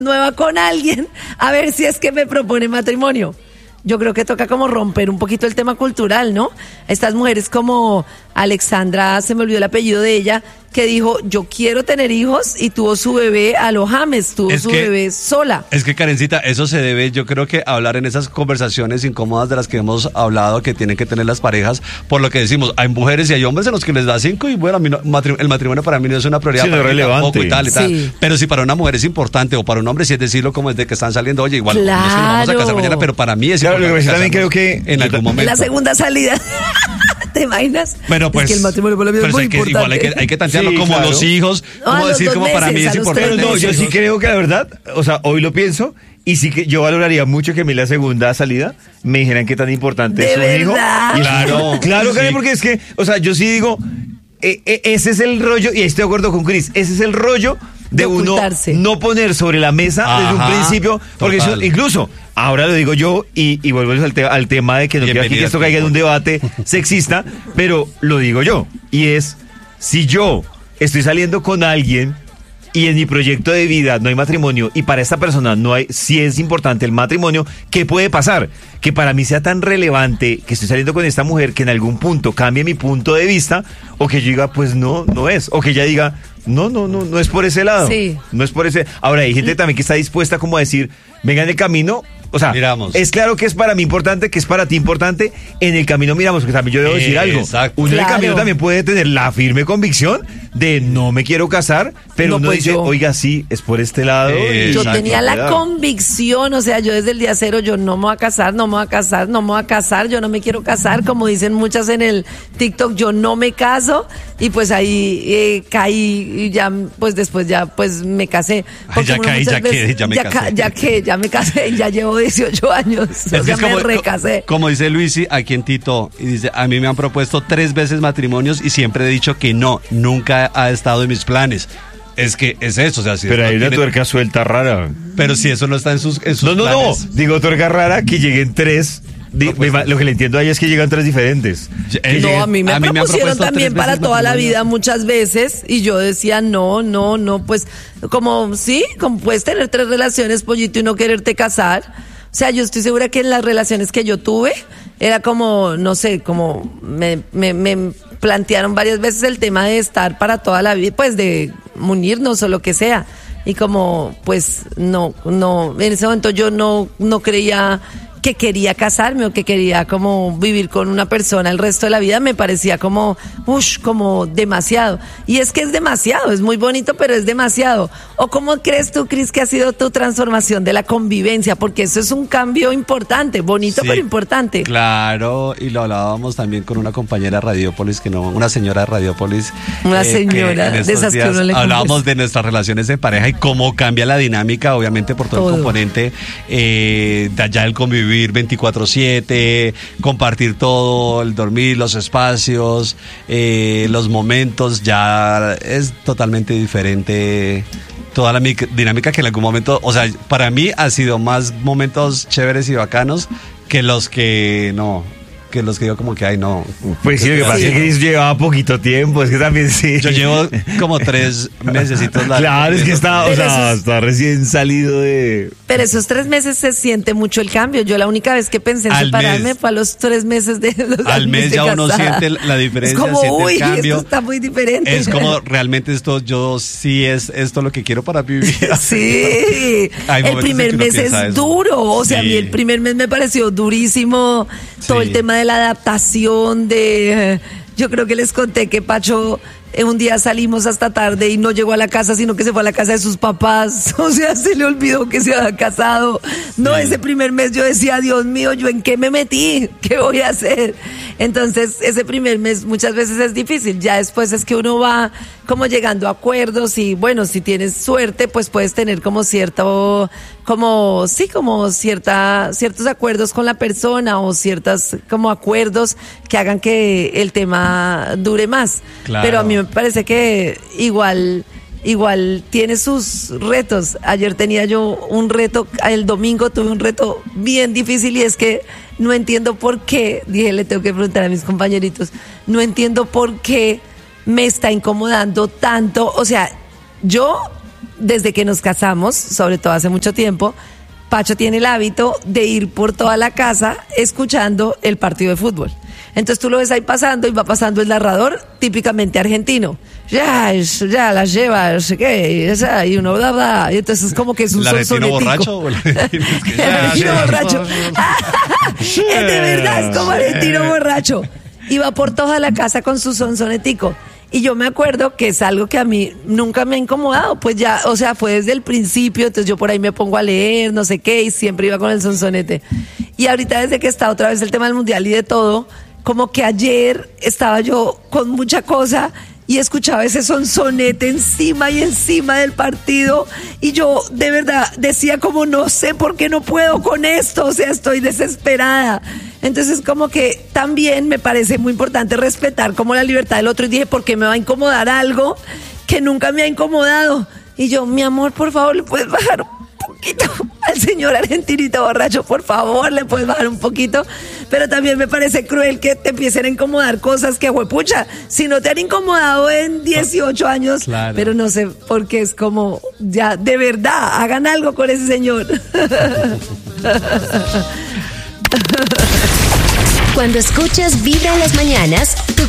nueva con alguien a ver si es que me propone matrimonio. Yo creo que toca como romper un poquito el tema cultural, ¿no? Estas mujeres como Alexandra, se me olvidó el apellido de ella, que dijo, yo quiero tener hijos, y tuvo su bebé a lo James, bebé sola. Es que, Karencita, eso se debe, yo creo que hablar en esas conversaciones incómodas de las que hemos hablado, que tienen que tener las parejas, por lo que decimos, hay mujeres y hay hombres en los que les da 5, y bueno, a mí el matrimonio para mí no es una prioridad. Sí, no es relevante. Y tal. Pero si para una mujer es importante, o para un hombre, si es decirlo como desde que están saliendo, oye, igual, claro, no es que nos vamos a casar mañana, pero para mí es claro, importante. Yo también creo que en algún momento. La segunda salida. ¿Te imaginas? Bueno, pues, es que el matrimonio para la vida es muy importante. Igual hay que tantearlo, sí, como claro. Los hijos, como decir, como meses, para mí es importante. Pero no, yo sí creo que la verdad, o sea, hoy lo pienso, y sí que yo valoraría mucho que a mí la segunda salida me dijeran qué tan importante es un hijo. Claro, Karen, porque es que, o sea, yo sí digo, ese es el rollo, y estoy de acuerdo con Cris, ese es el rollo de uno no poner sobre la mesa desde un principio, porque eso, incluso, ahora lo digo yo, y vuelvo al tema de que no quiero aquí que esto caiga en un debate sexista, pero lo digo yo, y es, si yo estoy saliendo con alguien y en mi proyecto de vida no hay matrimonio, y para esta persona no hay, si es importante el matrimonio, ¿qué puede pasar? Que para mí sea tan relevante que estoy saliendo con esta mujer que en algún punto cambie mi punto de vista, o que yo diga, pues no es, o que ella diga, no es por ese lado. Sí. No es por ese. Ahora, hay gente también que está dispuesta como a decir, venga en el camino. O sea, miramos. Es claro que es para mí importante, que es para ti importante. En el camino miramos, porque también yo debo decir algo. Uno en el camino también puede tener la firme convicción de no me quiero casar, pero uno dice, oiga, sí, es por este lado. Yo tenía la convicción, o sea, yo desde el día cero, yo no me voy a casar, yo no me quiero casar, como dicen muchas en el TikTok, yo no me caso, y pues ahí caí, y ya, pues después ya, pues me casé. Ya me casé, ya llevo 18 años, o sea, me recasé. Como dice Luisi aquí en Tito, y dice, a mí me han propuesto 3 veces matrimonios y siempre he dicho que no, nunca ha estado en mis planes. Es que es eso, o sea, si pero hay una tiene... tuerca suelta rara. Pero si eso no está en sus planes. No, digo tuerca rara que lleguen 3. Lo que le entiendo a ella es que llegan 3 diferentes. No, a mí me propusieron también para toda la vida muchas veces, y yo decía no, pues como puedes tener 3 relaciones, pollito, y no quererte casar. O sea, yo estoy segura que en las relaciones que yo tuve era como, no sé, como me plantearon varias veces el tema de estar para toda la vida, pues de unirnos o lo que sea. Y como, pues, no, en ese momento yo no creía que quería casarme o que quería como vivir con una persona el resto de la vida. Me parecía como demasiado. Y es que es demasiado, es muy bonito, pero es demasiado. ¿O cómo crees tú, Cris, que ha sido tu transformación de la convivencia? Porque eso es un cambio importante, bonito, pero importante. Claro, y lo hablábamos también con una compañera de Radiópolis, una señora de Radiópolis. Una señora de esas que uno le hablábamos de nuestras relaciones de pareja y cómo cambia la dinámica, obviamente por todo el componente de allá el convivir 24/7, compartir todo, el dormir, los espacios, los momentos, ya es totalmente diferente toda la dinámica que en algún momento, o sea, para mí ha sido más momentos chéveres y bacanos que los que yo como que, ay, no. Pues sí, lo que pasa es que llevaba poquito tiempo, es que también sí. Yo llevo como 3 mesecitos. Claro, es que está recién salido de... Pero esos 3 meses se siente mucho el cambio. Yo la única vez que pensé en separarme fue a los 3 meses de los al mes ya uno siente la diferencia, es como, siente el cambio. Esto está muy diferente. Es como, realmente esto es esto lo que quiero para mi vida. Sí. El primer mes es duro. O sea, a mí el primer mes me pareció durísimo. Todo el tema de la adaptación yo creo que les conté que Pacho un día salimos hasta tarde y no llegó a la casa, sino que se fue a la casa de sus papás. O sea, se le olvidó que se había casado. No, ese primer mes yo decía, Dios mío, ¿yo en qué me metí? ¿Qué voy a hacer? Entonces, ese primer mes muchas veces es difícil. Ya después es que uno va como llegando a acuerdos y, bueno, si tienes suerte, pues puedes tener como ciertos acuerdos con la persona, o ciertos como acuerdos que hagan que el tema dure más. Claro. Pero a mí me parece que igual tiene sus retos. Ayer tenía yo un reto, el domingo tuve un reto bien difícil, y es que no entiendo por qué, le tengo que preguntar a mis compañeritos, no entiendo por qué me está incomodando tanto. O sea, yo desde que nos casamos, sobre todo hace mucho tiempo, Pacho tiene el hábito de ir por toda la casa escuchando el partido de fútbol. Entonces tú lo ves ahí pasando y va pasando el narrador típicamente argentino. Ya la lleva, no sé qué, y uno bla bla. Y entonces es como que es un sonsonetico. ¿Borracho? El argentino borracho. De verdad, es como argentino borracho. Y va por toda la casa con su sonsonetico. Y yo me acuerdo que es algo que a mí nunca me ha incomodado, pues ya, o sea, fue desde el principio, entonces yo por ahí me pongo a leer, no sé qué, y siempre iba con el sonsonete. Y ahorita desde que está otra vez el tema del mundial y de todo, como que ayer estaba yo con mucha cosa y escuchaba ese sonsonete encima y encima del partido y yo de verdad decía como no sé por qué no puedo con esto, o sea, estoy desesperada. Entonces como que también me parece muy importante respetar como la libertad del otro y dije, ¿por qué me va a incomodar algo que nunca me ha incomodado? Y yo, mi amor, por favor, ¿le puedes bajar un poquito al señor argentinito borracho? Por favor, ¿le puedes bajar un poquito? Pero también me parece cruel que te empiecen a incomodar cosas que, huepucha, si no te han incomodado en 18 años, claro. Pero no sé por qué es como, ya, de verdad, hagan algo con ese señor. Cuando escuchas Vibra en las mañanas, tu